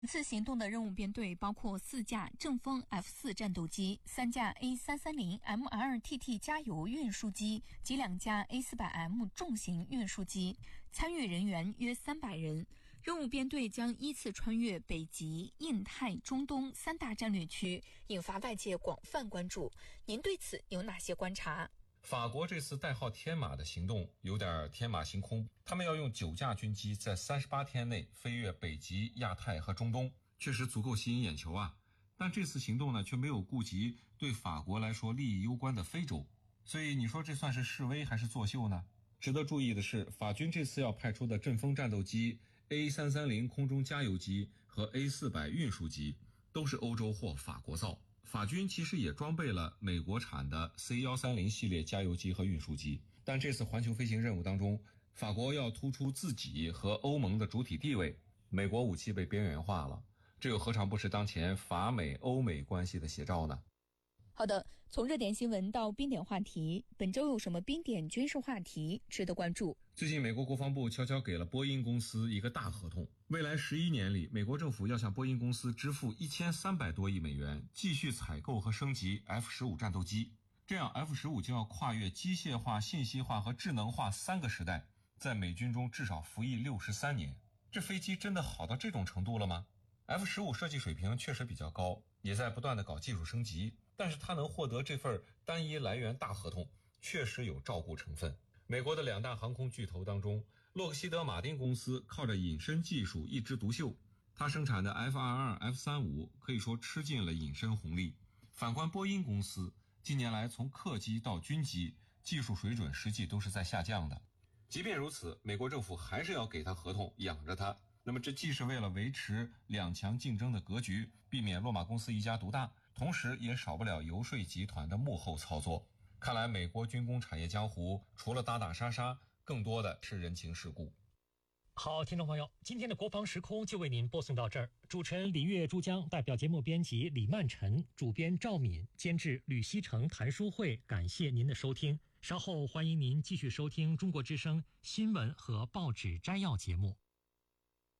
本次行动的任务编队包括4架正风 F4 战斗机、3架 A330 MRTT 加油运输机及2架 A400M 重型运输机，参与人员约300人。任务编队将依次穿越北极、印太、中东3大战略区，引发外界广泛关注。您对此有哪些观察？ 法国这次代号天马的行动有点天马行空，他们要用9架军机在38天内飞越北极、亚太和中东，确实足够吸引眼球啊。但这次行动呢，却没有顾及对法国来说利益攸关的非洲，所以你说这算是示威还是作秀呢？值得注意的是，法军这次要派出的阵风战斗机、A330 空中加油机和 A400 运输机都是欧洲或法国造。法军其实也装备了美国产的 C130 系列加油机和运输机，但这次环球飞行任务当中，法国要突出自己和欧盟的主体地位，美国武器被边缘化了，这又何尝不是当前法美欧美关系的写照呢？ 好的，从热点新闻到冰点话题，本周有什么冰点军事话题值得关注？ 最近美国国防部悄悄给了波音公司一个大合同，未来11年里，美国政府要向波音公司支付1300多亿美元，继续采购和升级 F-15 战斗机。这样 F-15 就要跨越机械化、信息化和智能化3个时代，在美军中至少服役63年。这飞机真的好到这种程度了吗？ F-15 设计水平确实比较高，也在不断的搞技术升级，但是它能获得这份单一来源大合同，确实有照顾成分。美国的2大航空巨头当中，洛克希德马丁公司靠着隐身技术一枝独秀，它生产的 F-22、F-35 可以说吃尽了隐身红利。反观波音公司，近年来从客机到军机，技术水准实际都是在下降的。即便如此，美国政府还是要给它合同养着它。那么这既是为了维持2强竞争的格局，避免洛马公司一家独大，同时也少不了游说集团的幕后操作。看来美国军工产业江湖除了打打杀杀，更多的是人情世故。 好，听众朋友，今天的国防时空就为您播送到这儿。主持人李月、珠江，代表节目编辑李曼晨，主编赵敏，监制吕锡成、谭书慧，感谢您的收听。稍后欢迎您继续收听中国之声新闻和报纸摘要节目。